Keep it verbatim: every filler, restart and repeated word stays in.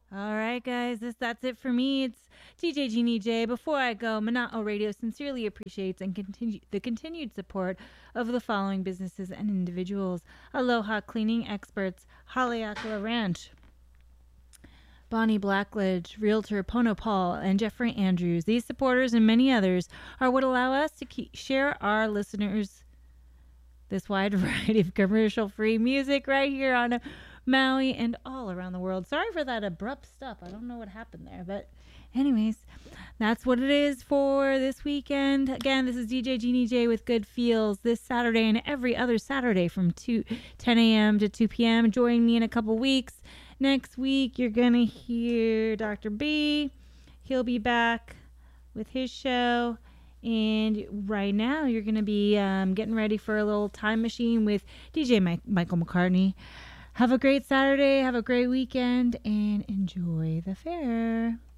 All right, guys, this that's it for me. It's D J Jeannie J. Before I go, Monotone Radio sincerely appreciates and continue the continued support of the following businesses and individuals: Aloha Cleaning Experts, Haleakala Ranch, Bonnie Blackledge, Realtor Pono Paul, and Jeffrey Andrews. These supporters and many others are what allow us to keep, share our listeners this wide variety of commercial-free music right here on Maui and all around the world. Sorry for that abrupt stop. I don't know what happened there, but anyways, that's what it is for this weekend. Again, this is D J Jeannie J with Good Feels this Saturday and every other Saturday from two, ten a.m. to two p.m. Join me in a couple weeks. Next week, you're going to hear Doctor B. He'll be back with his show. And right now, you're going to be um, getting ready for a little time machine with D J Mike, Michael McCartney. Have a great Saturday. Have a great weekend. And enjoy the fair.